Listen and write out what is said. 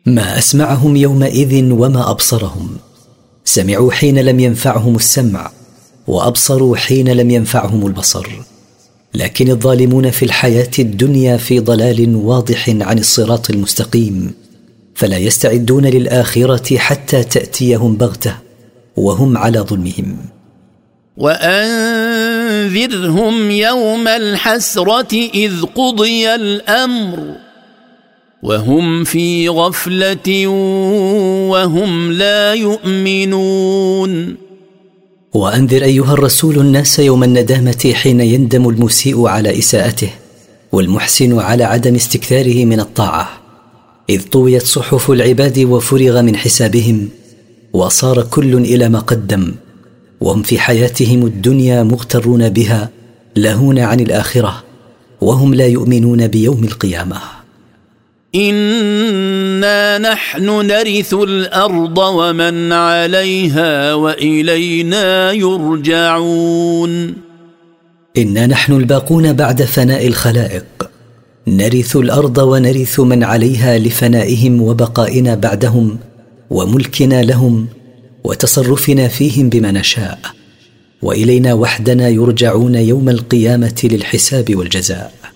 ما أسمعهم يومئذ وما أبصرهم. سمعوا حين لم ينفعهم السمع، وأبصروا حين لم ينفعهم البصر. لكن الظالمون في الحياة الدنيا في ضلال واضح عن الصراط المستقيم، فلا يستعدون للآخرة حتى تأتيهم بغتة وهم على ظلمهم. وأنذرهم يوم الحسرة إذ قضي الأمر وهم في غفلة وهم لا يؤمنون. وأنذر أيها الرسول الناس يوم الندامة حين يندم المسيء على إساءته والمحسن على عدم استكثاره من الطاعة، إذ طويت صحف العباد وفرغ من حسابهم وصار كل إلى ما قدم، وهم في حياتهم الدنيا مغترون بها لاهون عن الآخرة، وهم لا يؤمنون بيوم القيامة. إنا نحن نرث الأرض ومن عليها وإلينا يرجعون. إنا نحن الباقون بعد فناء الخلائق، نرث الأرض ونرث من عليها لفنائهم وبقائنا بعدهم وملكنا لهم وتصرفنا فيهم بما نشاء، وإلينا وحدنا يرجعون يوم القيامة للحساب والجزاء.